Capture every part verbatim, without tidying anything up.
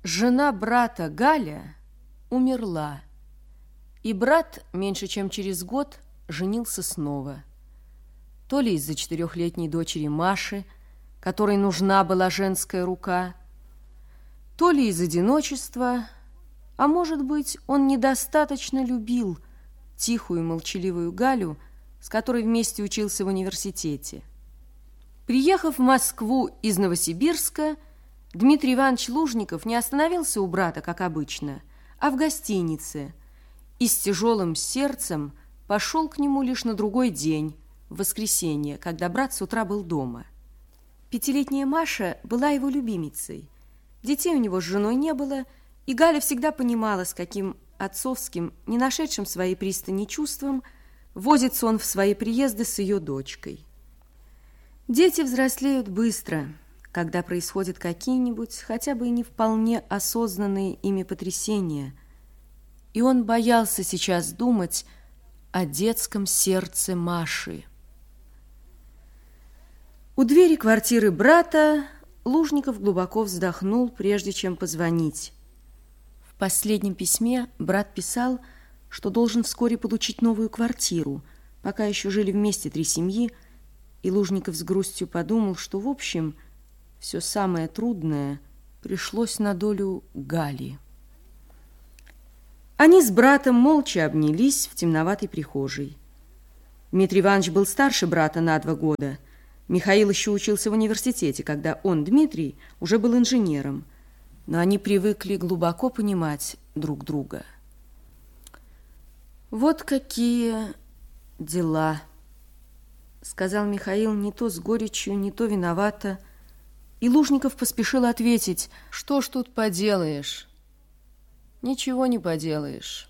Жена брата Галя умерла, и брат меньше чем через год женился снова. То ли из-за четырехлетней дочери Маши, которой нужна была женская рука, то ли из одиночества, а может быть, он недостаточно любил тихую и молчаливую Галю, с которой вместе учился в университете. Приехав в Москву из Новосибирска, Дмитрий Иванович Лужников не остановился у брата, как обычно, а в гостинице, и с тяжелым сердцем пошел к нему лишь на другой день, в воскресенье, когда брат с утра был дома. Пятилетняя Маша была его любимицей. Детей у него с женой не было, и Галя всегда понимала, с каким отцовским, не нашедшим своей пристани чувством, возится он в свои приезды с ее дочкой. Дети взрослеют быстро, когда происходят какие-нибудь, хотя бы и не вполне осознанные ими потрясения, и он боялся сейчас думать о детском сердце Маши. У двери квартиры брата Лужников глубоко вздохнул, прежде чем позвонить. В последнем письме брат писал, что должен вскоре получить новую квартиру, пока еще жили вместе три семьи, и Лужников с грустью подумал, что, в общем, все самое трудное пришлось на долю Гали. Они с братом молча обнялись в темноватой прихожей. Дмитрий Иванович был старше брата на два года. Михаил еще учился в университете, когда он, Дмитрий, уже был инженером. Но они привыкли глубоко понимать друг друга. «Вот какие дела», — сказал Михаил не то с горечью, не то виновато. И Лужников поспешил ответить: «Что ж тут поделаешь? Ничего не поделаешь».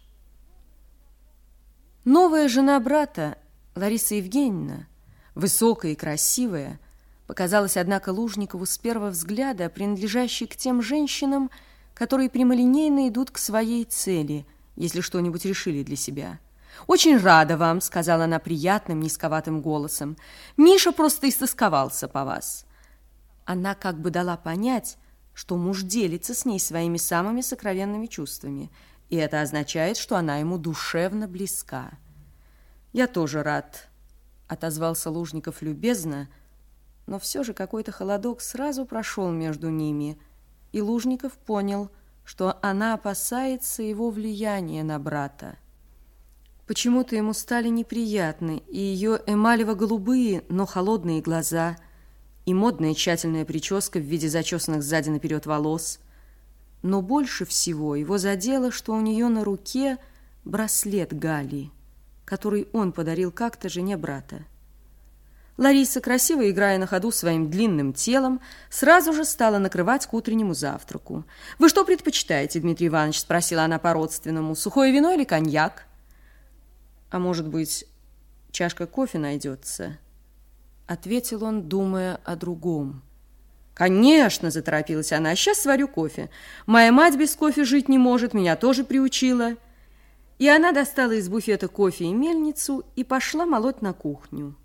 Новая жена брата, Лариса Евгеньевна, высокая и красивая, показалась, однако, Лужникову с первого взгляда принадлежащей к тем женщинам, которые прямолинейно идут к своей цели, если что-нибудь решили для себя. «Очень рада вам», — сказала она приятным, низковатым голосом. «Миша просто истосковался по вас». Она как бы дала понять, что муж делится с ней своими самыми сокровенными чувствами, и это означает, что она ему душевно близка. «Я тоже рад», — отозвался Лужников любезно, но все же какой-то холодок сразу прошел между ними, и Лужников понял, что она опасается его влияния на брата. Почему-то ему стали неприятны и ее эмалево-голубые, но холодные глаза, и модная тщательная прическа в виде зачесанных сзади наперед волос. Но больше всего его задело, что у нее на руке браслет Гали, который он подарил как-то жене брата. Лариса, красиво играя на ходу своим длинным телом, сразу же стала накрывать к утреннему завтраку. «Вы что предпочитаете, Дмитрий Иванович?» — спросила она по-родственному. «Сухое вино или коньяк?» «А может быть, чашка кофе найдется?» — ответил он, думая о другом. «Конечно!» — заторопилась она. «Сейчас сварю кофе. Моя мать без кофе жить не может, меня тоже приучила». И она достала из буфета кофе и мельницу и пошла молоть на кухню.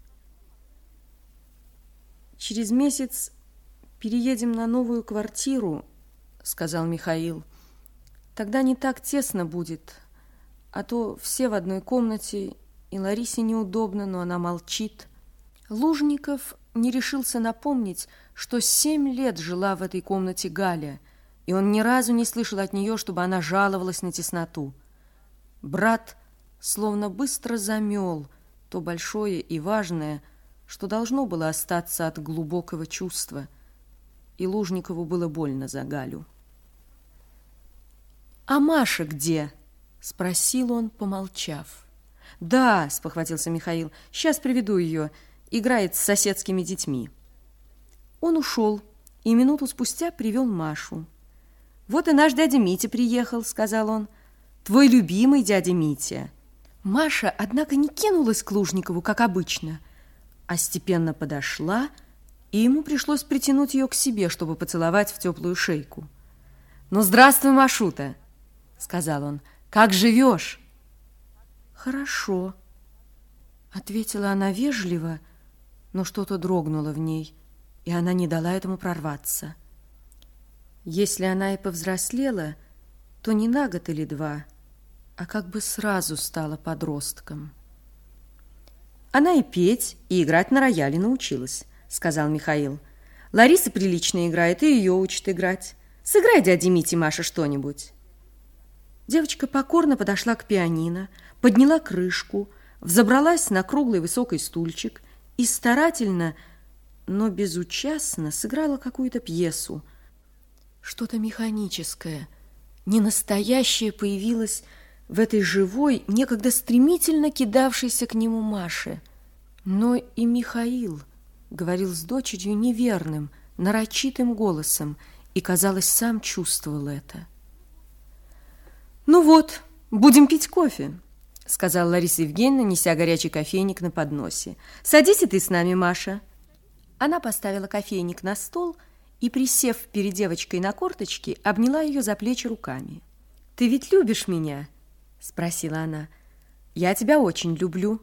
«Через месяц переедем на новую квартиру», — сказал Михаил. «Тогда не так тесно будет, а то все в одной комнате, и Ларисе неудобно, но она молчит». Лужников не решился напомнить, что семь лет жила в этой комнате Галя, и он ни разу не слышал от нее, чтобы она жаловалась на тесноту. Брат словно быстро замел то большое и важное, что должно было остаться от глубокого чувства, и Лужникову было больно за Галю. «А Маша где?» — спросил он, помолчав. «Да», — спохватился Михаил, — «сейчас приведу ее. Играет с соседскими детьми». Он ушел и минуту спустя привел Машу. «Вот и наш дядя Митя приехал», — сказал он. «Твой любимый дядя Митя». Маша, однако, не кинулась к Лужникову, как обычно, а степенно подошла, и ему пришлось притянуть ее к себе, чтобы поцеловать в теплую шейку. «Ну, здравствуй, Машута», — сказал он. «Как живешь?» «Хорошо», — ответила она вежливо, но что-то дрогнуло в ней, и она не дала этому прорваться. Если она и повзрослела, то не на год или два, а как бы сразу стала подростком. Она и петь, и играть на рояле научилась, сказал Михаил. Лариса прилично играет, и ее учат играть. Сыграй, дяде Мите, Маша, что-нибудь. Девочка покорно подошла к пианино, подняла крышку, взобралась на круглый высокий стульчик и старательно, но безучастно сыграла какую-то пьесу. Что-то механическое, ненастоящее появилось в этой живой, некогда стремительно кидавшейся к нему Маше. Но и Михаил говорил с дочерью неверным, нарочитым голосом и, казалось, сам чувствовал это. «Ну вот, будем пить кофе», — сказала Лариса Евгеньевна, неся горячий кофейник на подносе. «Садись и ты с нами, Маша». Она поставила кофейник на стол и, присев перед девочкой на корточки, обняла ее за плечи руками. «Ты ведь любишь меня?» — спросила она. «Я тебя очень люблю».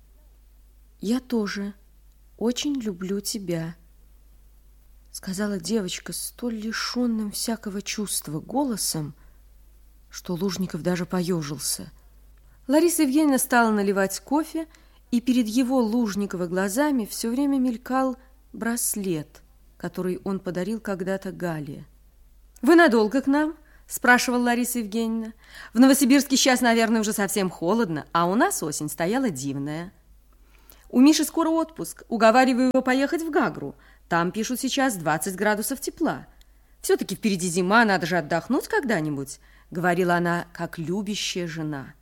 «Я тоже очень люблю тебя», — сказала девочка столь лишенным всякого чувства голосом, что Лужников даже поежился. Лариса Евгеньевна стала наливать кофе, и перед его Лужникова глазами все время мелькал браслет, который он подарил когда-то Гале. «Вы надолго к нам?» – спрашивала Лариса Евгеньевна. «В Новосибирске сейчас, наверное, уже совсем холодно, а у нас осень стояла дивная. У Миши скоро отпуск, уговариваю его поехать в Гагру. Там пишут сейчас двадцать градусов тепла. Все-таки впереди зима, надо же отдохнуть когда-нибудь», – говорила она, как любящая жена.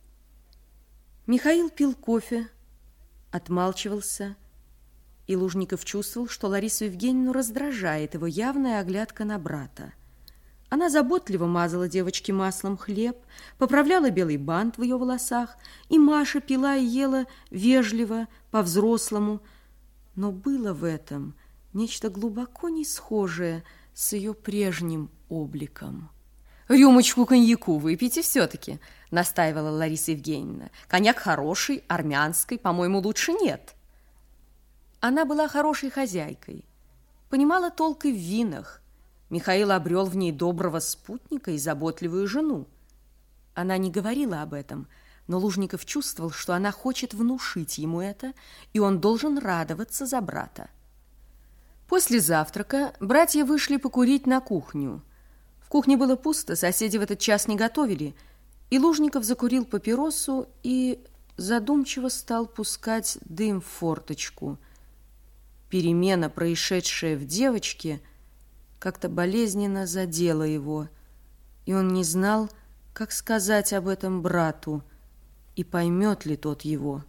Михаил пил кофе, отмалчивался, и Лужников чувствовал, что Ларису Евгеньевну раздражает его явная оглядка на брата. Она заботливо мазала девочке маслом хлеб, поправляла белый бант в ее волосах, и Маша пила и ела вежливо, по-взрослому, но было в этом нечто глубоко не схожее с ее прежним обликом. «Рюмочку коньяку выпейте все-таки», — настаивала Лариса Евгеньевна. «Коньяк хороший, армянский, по-моему, лучше нет». Она была хорошей хозяйкой, понимала толк и в винах. Михаил обрел в ней доброго спутника и заботливую жену. Она не говорила об этом, но Лужников чувствовал, что она хочет внушить ему это, и он должен радоваться за брата. После завтрака братья вышли покурить на кухню. В кухне было пусто, соседи в этот час не готовили, и Лужников закурил папиросу и задумчиво стал пускать дым в форточку. Перемена, происшедшая в девочке, как-то болезненно задела его, и он не знал, как сказать об этом брату, и поймет ли тот его.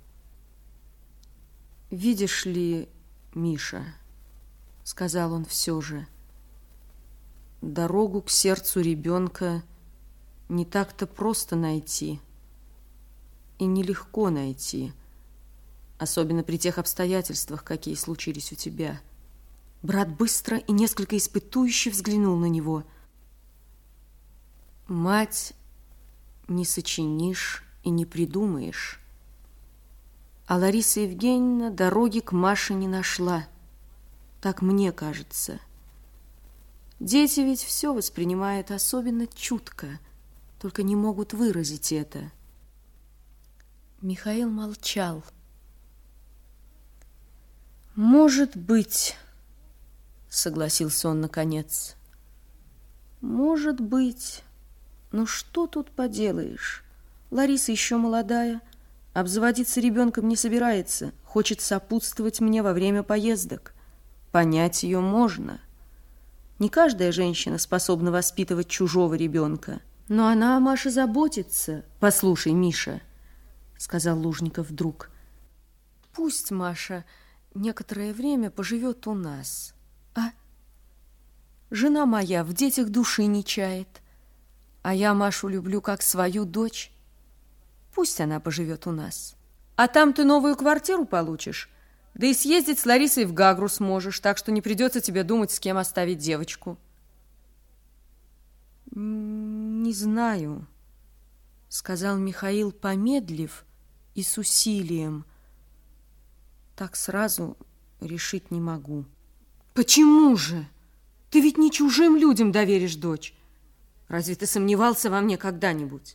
«Видишь ли, Миша, — сказал он все же, — дорогу к сердцу ребенка не так-то просто найти и нелегко найти, особенно при тех обстоятельствах, какие случились у тебя». Брат быстро и несколько испытующе взглянул на него. «Мать не сочинишь и не придумаешь, а Лариса Евгеньевна дороги к Маше не нашла, так мне кажется. Дети ведь все воспринимают особенно чутко, только не могут выразить это». Михаил молчал. «Может быть, — согласился он наконец, — может быть, но что тут поделаешь? Лариса еще молодая, обзаводиться ребенком не собирается, хочет сопутствовать мне во время поездок. Понять ее можно. Не каждая женщина способна воспитывать чужого ребенка, но она о Маше заботится. Послушай, Миша, — сказал Лужников вдруг, — пусть Маша некоторое время поживет у нас, а? Жена моя в детях души не чает, а я Машу люблю как свою дочь. Пусть она поживет у нас. А там ты новую квартиру получишь, да и съездить с Ларисой в Гагру сможешь, так что не придется тебе думать, с кем оставить девочку». «Не знаю», — сказал Михаил, помедлив и с усилием. «Так сразу решить не могу». «Почему же?» Ты ведь не чужим людям доверишь дочь. Разве ты сомневался во мне когда-нибудь?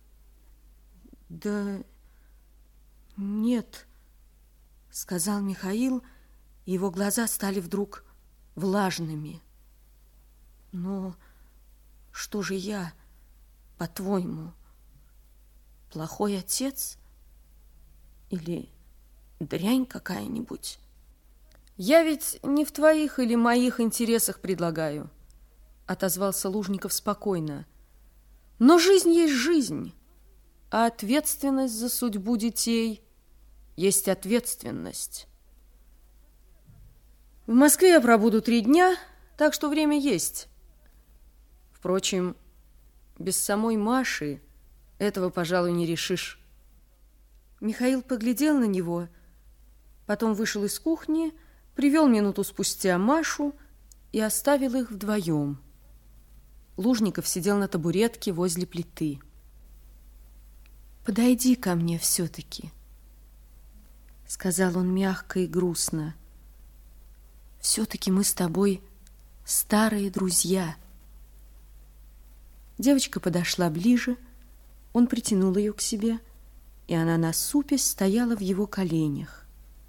Да нет, сказал Михаил, и его глаза стали вдруг влажными. Но что же я, по-твоему, плохой отец или дрянь какая-нибудь? Я ведь не в твоих или моих интересах предлагаю, отозвался Лужников спокойно. Но жизнь есть жизнь, а ответственность за судьбу детей есть ответственность. В Москве я пробуду три дня, так что время есть. Впрочем, без самой Маши этого, пожалуй, не решишь. Михаил поглядел на него, потом вышел из кухни, привел минуту спустя Машу и оставил их вдвоем. Лужников сидел на табуретке возле плиты. «Подойди ко мне все-таки», — сказал он мягко и грустно. «Все-таки мы с тобой старые друзья». Девочка подошла ближе, он притянул ее к себе, и она насупясь стояла в его коленях.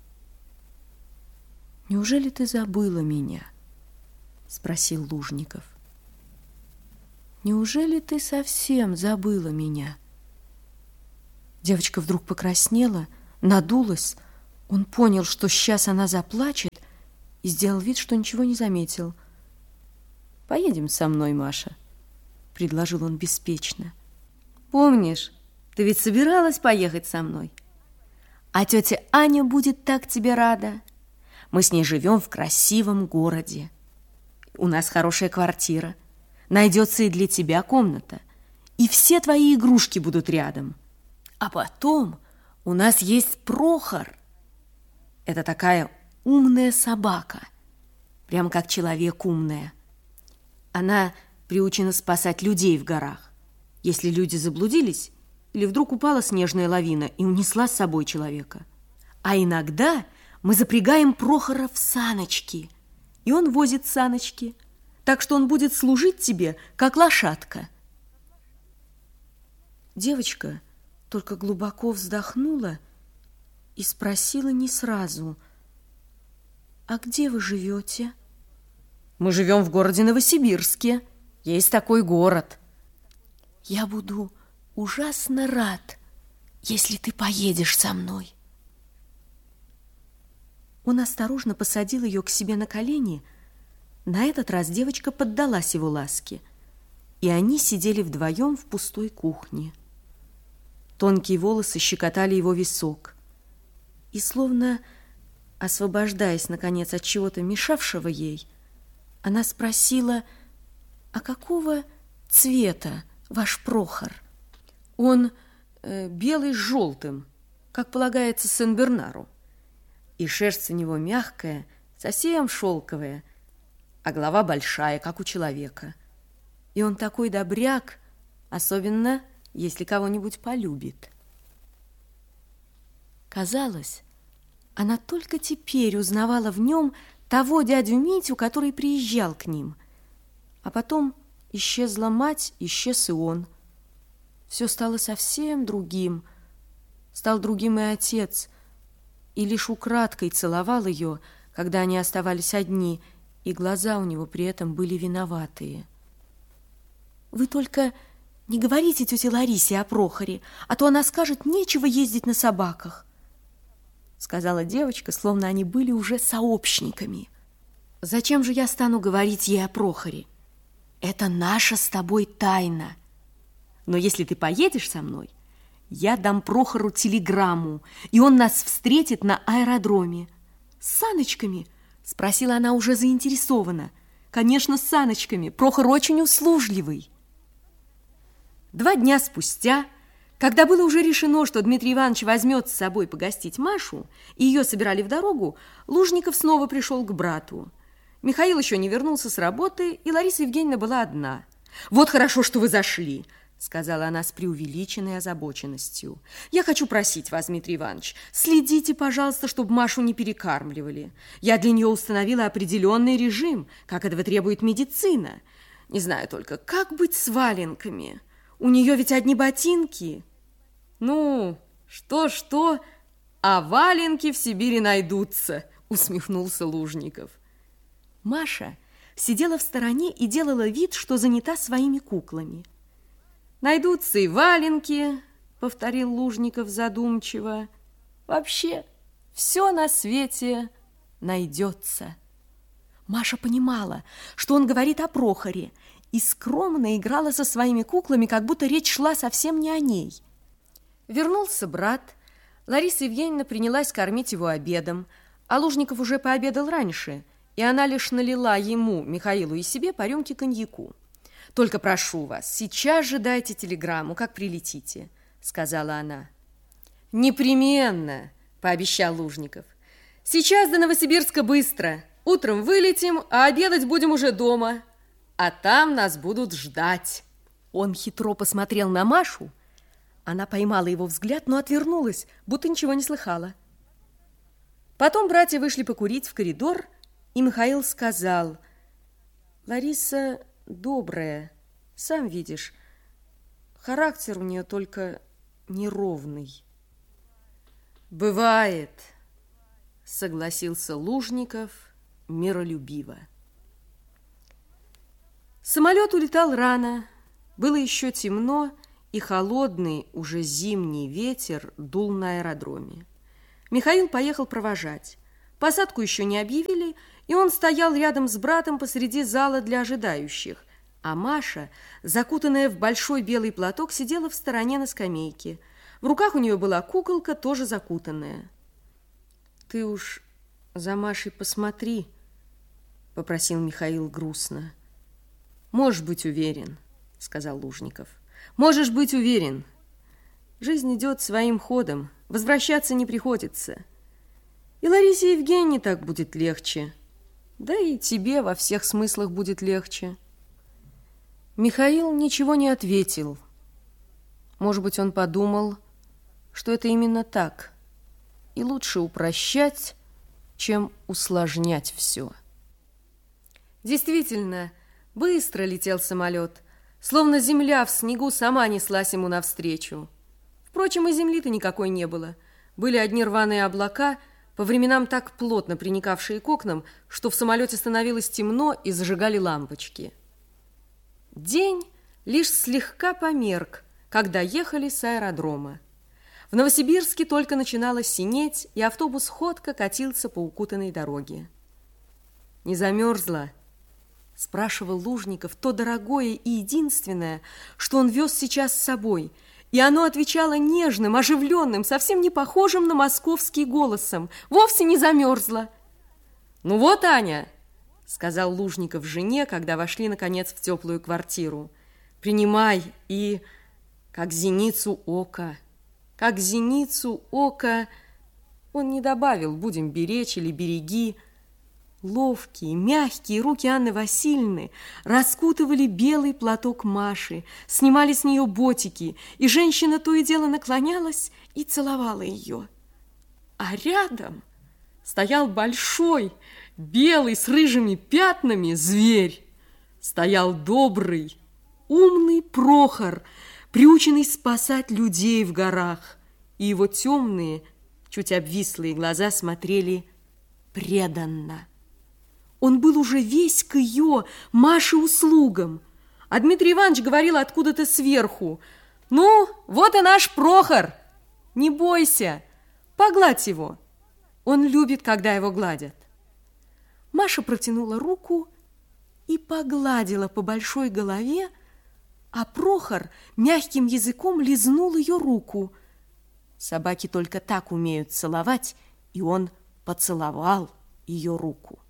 «Неужели ты забыла меня?» — спросил Лужников. «Неужели ты совсем забыла меня?» Девочка вдруг покраснела, надулась. Он понял, что сейчас она заплачет, и сделал вид, что ничего не заметил. «Поедем со мной, Маша», — предложил он беспечно. «Помнишь, ты ведь собиралась поехать со мной? А тетя Аня будет так тебе рада. Мы с ней живем в красивом городе. У нас хорошая квартира. Найдется и для тебя комната. И все твои игрушки будут рядом. А потом у нас есть Прохор. Это такая умная собака. Прям как человек умная. Она приучена спасать людей в горах. Если люди заблудились, или вдруг упала снежная лавина и унесла с собой человека. А иногда мы запрягаем Прохора в саночки, и он возит саночки, так что он будет служить тебе, как лошадка. Девочка только глубоко вздохнула и спросила не сразу: «А где вы живете?» «Мы живем в городе Новосибирске. Есть такой город». «Я буду ужасно рад, если ты поедешь со мной». Он осторожно посадил ее к себе на колени. На этот раз девочка поддалась его ласке, и они сидели вдвоем в пустой кухне. Тонкие волосы щекотали его висок. И словно освобождаясь, наконец, от чего-то мешавшего ей, она спросила: «А какого цвета ваш Прохор?» «Он э, белый с желтым, как полагается Сен-Бернару. И шерсть у него мягкая, совсем шелковая, а голова большая, как у человека. И он такой добряк, особенно если кого-нибудь полюбит». Казалось, она только теперь узнавала в нем того дядю Митю, который приезжал к ним. А потом исчезла мать, исчез и он. Все стало совсем другим. Стал другим и отец, и лишь украдкой целовал ее, когда они оставались одни, и глаза у него при этом были виноватые. «Вы только не говорите тете Ларисе о Прохоре, а то она скажет: нечего ездить на собаках», — сказала девочка, словно они были уже сообщниками. «Зачем же я стану говорить ей о Прохоре? Это наша с тобой тайна. Но если ты поедешь со мной, я дам Прохору телеграмму, и он нас встретит на аэродроме». «С саночками?» — спросила она уже заинтересованно. «Конечно, с саночками. Прохор очень услужливый». Два дня спустя, когда было уже решено, что Дмитрий Иванович возьмет с собой погостить Машу, и ее собирали в дорогу, Лужников снова пришел к брату. Михаил еще не вернулся с работы, и Лариса Евгеньевна была одна. «Вот хорошо, что вы зашли. сказала она с преувеличенной озабоченностью. «Я хочу просить вас, Дмитрий Иванович, следите, пожалуйста, чтобы Машу не перекармливали. Я для нее установила определенный режим, как этого требует медицина. Не знаю только, как быть с валенками? У нее ведь одни ботинки». «Ну, что-что, а валенки в Сибири найдутся», усмехнулся Лужников. Маша сидела в стороне и делала вид, что занята своими куклами. «Найдутся и валенки», — повторил Лужников задумчиво. «Вообще, все на свете найдется». Маша понимала, что он говорит о Прохоре, и скромно играла со своими куклами, как будто речь шла совсем не о ней. Вернулся брат. Лариса Евгеньевна принялась кормить его обедом, а Лужников уже пообедал раньше, и она лишь налила ему, Михаилу и себе по рюмке коньяку. «Только прошу вас, сейчас же дайте телеграмму, как прилетите», — сказала она. «Непременно», — пообещал Лужников. «Сейчас до Новосибирска быстро. Утром вылетим, а обедать будем уже дома. А там нас будут ждать». Он хитро посмотрел на Машу. Она поймала его взгляд, но отвернулась, будто ничего не слыхала. Потом братья вышли покурить в коридор, и Михаил сказал: «Лариса добрая, сам видишь, характер у нее только неровный». «Бывает», — согласился Лужников миролюбиво. Самолет улетал рано, было еще темно, и холодный, уже зимний ветер дул на аэродроме. Михаил поехал провожать. Посадку еще не объявили, и он стоял рядом с братом посреди зала для ожидающих, а Маша, закутанная в большой белый платок, сидела в стороне на скамейке. В руках у нее была куколка, тоже закутанная. «Ты уж за Машей посмотри», — попросил Михаил грустно. «Можешь быть уверен», — сказал Лужников. «Можешь быть уверен. Жизнь идет своим ходом, возвращаться не приходится. И Ларисе Евгеньевне так будет легче, да и тебе во всех смыслах будет легче». Михаил ничего не ответил. Может быть, он подумал, что это именно так, и лучше упрощать, чем усложнять все. Действительно, быстро летел самолет, словно земля в снегу сама неслась ему навстречу. Впрочем, и земли-то никакой не было. Были одни рваные облака, по временам так плотно приникавшие к окнам, что в самолете становилось темно и зажигали лампочки. День лишь слегка померк, когда ехали с аэродрома. В Новосибирске только начинало синеть, и автобус ходко катился по укутанной дороге. «Не замерзла?» — спрашивал Лужников то дорогое и единственное, что он вез сейчас с собой, и оно отвечало нежным, оживленным, совсем не похожим на московский голосом. «Вовсе не замерзла». «Ну вот, Аня», — сказал Лужников жене, когда вошли, наконец, в теплую квартиру, «принимай и как зеницу ока, как зеницу ока». Он не добавил «будем беречь» или «береги». Ловкие, мягкие руки Анны Васильевны раскутывали белый платок Маши, снимали с нее ботики, и женщина то и дело наклонялась и целовала ее. А рядом стоял большой, белый, с рыжими пятнами зверь. Стоял добрый, умный Прохор, приученный спасать людей в горах, и его темные, чуть обвислые глаза смотрели преданно. Он был уже весь к ее, Маше, услугам. А Дмитрий Иванович говорил откуда-то сверху: «Ну, вот и наш Прохор. Не бойся, погладь его. Он любит, когда его гладят». Маша протянула руку и погладила по большой голове, а Прохор мягким языком лизнул ее руку. Собаки только так умеют целовать, и он поцеловал ее руку.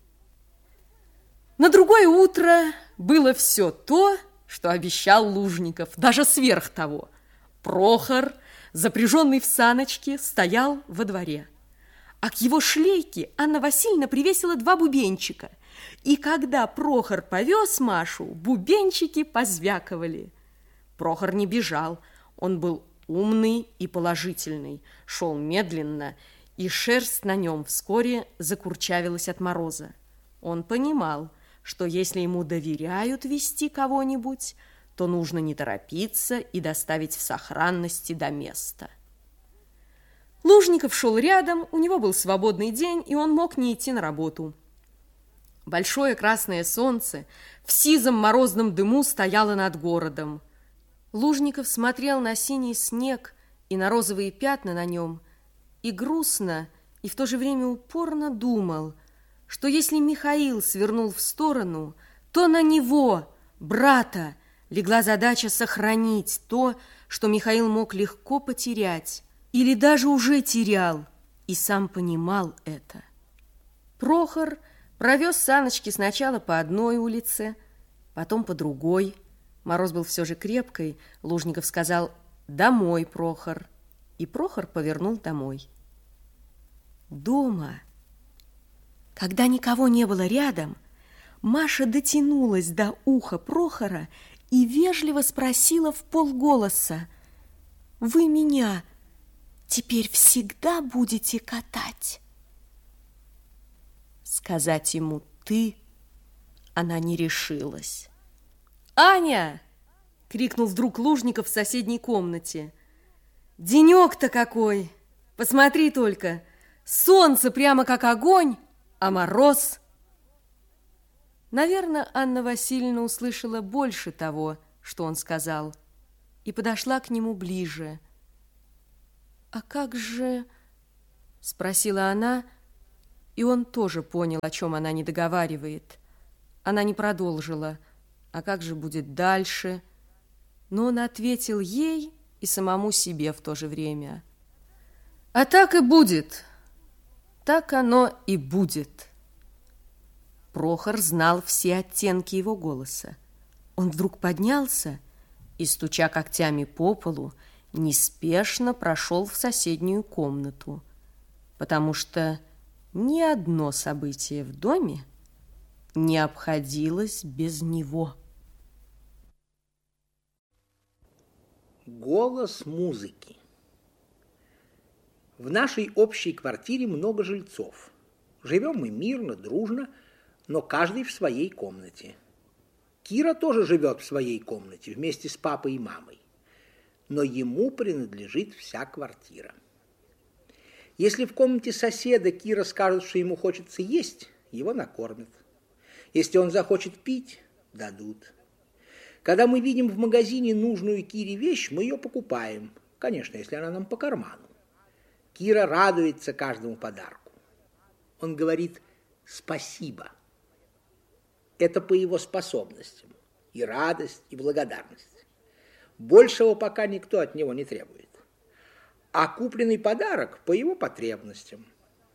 На другое утро было все то, что обещал Лужников, даже сверх того. Прохор, запряженный в саночки, стоял во дворе. А к его шлейке Анна Васильевна привесила два бубенчика. И когда Прохор повез Машу, бубенчики позвяковали. Прохор не бежал. Он был умный и положительный, шел медленно, и шерсть на нем вскоре закурчавилась от мороза. Он понимал, что если ему доверяют вести кого-нибудь, то нужно не торопиться и доставить в сохранности до места. Лужников шел рядом, у него был свободный день, и он мог не идти на работу. Большое красное солнце в сизом морозном дыму стояло над городом. Лужников смотрел на синий снег и на розовые пятна на нем, и грустно, и в то же время упорно думал, что если Михаил свернул в сторону, то на него, брата, легла задача сохранить то, что Михаил мог легко потерять, или даже уже терял, и сам понимал это. Прохор провез саночки сначала по одной улице, потом по другой. Мороз был все же крепкий. Лужников сказал: «Домой, Прохор». И Прохор повернул домой. Дома, когда никого не было рядом, Маша дотянулась до уха Прохора и вежливо спросила вполголоса: «Вы меня теперь всегда будете катать?» Сказать ему «ты» она не решилась. «Аня!» — крикнул вдруг Лужников в соседней комнате. «Денек-то какой! Посмотри только! Солнце прямо как огонь, а мороз!» Наверное, Анна Васильевна услышала больше того, что он сказал, и подошла к нему ближе. «А как же...» — спросила она, и он тоже понял, о чем она не договаривает. Она не продолжила: «А как же будет дальше?» Но он ответил ей и самому себе в то же время: «А так и будет, так оно и будет». Прохор знал все оттенки его голоса. Он вдруг поднялся и, стуча когтями по полу, неспешно прошел в соседнюю комнату, потому что ни одно событие в доме не обходилось без него. Голос музыки. В нашей общей квартире много жильцов. Живем мы мирно, дружно, но каждый в своей комнате. Кира тоже живет в своей комнате вместе с папой и мамой, но ему принадлежит вся квартира. Если в комнате соседа Кира скажет, что ему хочется есть, его накормят. Если он захочет пить, дадут. Когда мы видим в магазине нужную Кире вещь, мы ее покупаем, конечно, если она нам по карману. Кира радуется каждому подарку. Он говорит «спасибо». Это по его способностям. И радость, и благодарность. Большего пока никто от него не требует. А купленный подарок по его потребностям.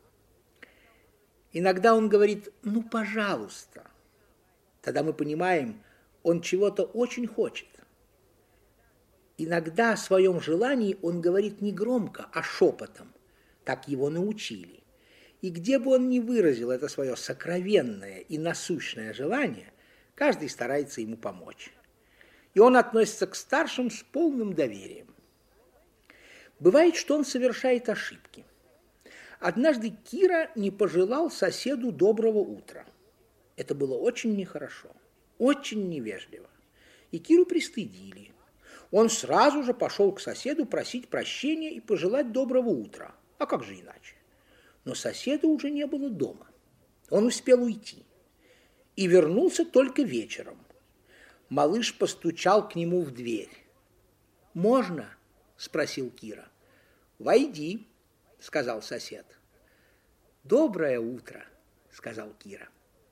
Иногда он говорит «ну, пожалуйста». Тогда мы понимаем, он чего-то очень хочет. Иногда о своем желании он говорит не громко, а шепотом. Так его научили. И где бы он ни выразил это свое сокровенное и насущное желание, каждый старается ему помочь. И он относится к старшим с полным доверием. Бывает, что он совершает ошибки. Однажды Кира не пожелал соседу доброго утра. Это было очень нехорошо, очень невежливо. И Киру пристыдили. Он сразу же пошел к соседу просить прощения и пожелать доброго утра. А как же иначе? Но соседа уже не было дома. Он успел уйти. И вернулся только вечером. Малыш постучал к нему в дверь. «Можно?» – спросил Кира. «Войди», – сказал сосед. «Доброе утро», – сказал Кира.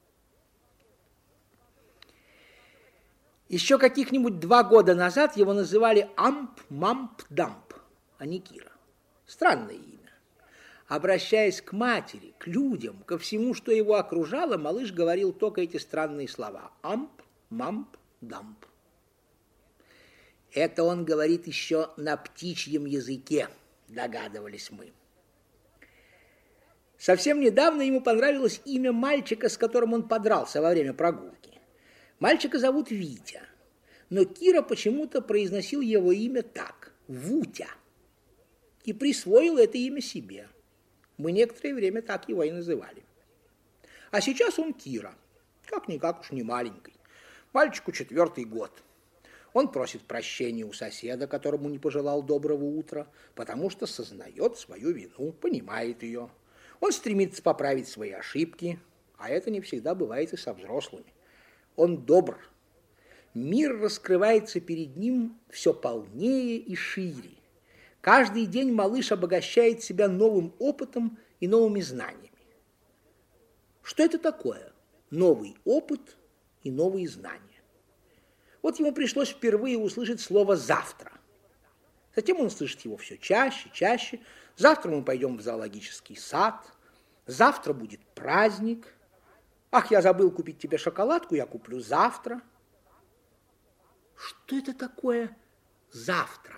Еще каких-нибудь два года назад его называли Амп-Мамп-Дамп, а не Кира. Странное имя. Обращаясь к матери, к людям, ко всему, что его окружало, малыш говорил только эти странные слова. Амп-Мамп-Дамп. Это он говорит еще на птичьем языке, догадывались мы. Совсем недавно ему понравилось имя мальчика, с которым он подрался во время прогулки. Мальчика зовут Витя. но Кира почему-то произносил его имя так – Вутя, и присвоил это имя себе. Мы некоторое время так его и называли. А сейчас он Кира, как-никак уж не маленький, мальчику четвертый год. Он просит прощения у соседа, которому не пожелал доброго утра, потому что сознает свою вину, понимает ее. Он стремится поправить свои ошибки, а это не всегда бывает и со взрослыми. Он добр. Мир раскрывается перед ним все полнее и шире. Каждый день малыш обогащает себя новым опытом и новыми знаниями. Что это такое? Новый опыт и новые знания. Вот ему пришлось впервые услышать слово «завтра». Затем он слышит его все чаще, чаще. Завтра мы пойдем в зоологический сад. Завтра будет праздник. Ах, я забыл купить тебе шоколадку, я куплю завтра. Что это такое завтра?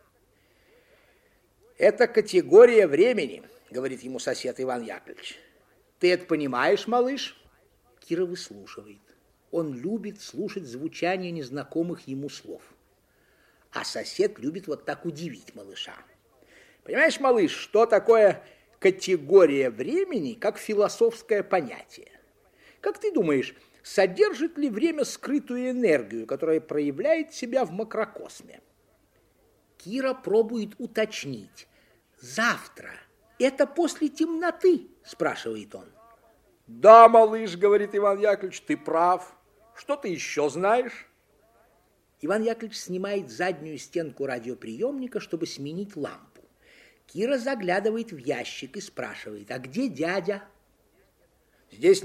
Это категория времени, говорит ему сосед Иван Яковлевич. Ты это понимаешь, малыш? Кира выслушивает. Он любит слушать звучание незнакомых ему слов. А сосед любит вот так удивить малыша. Понимаешь, малыш, что такое категория времени, как философское понятие? Как ты думаешь, содержит ли время скрытую энергию, которая проявляет себя в макрокосме? Кира пробует уточнить. Завтра – это после темноты, спрашивает он. Да, малыш, говорит Иван Яковлевич, ты прав. Что ты еще знаешь? Иван Яковлевич снимает заднюю стенку радиоприемника, чтобы сменить лампу. Кира заглядывает в ящик и спрашивает, а где дядя? Здесь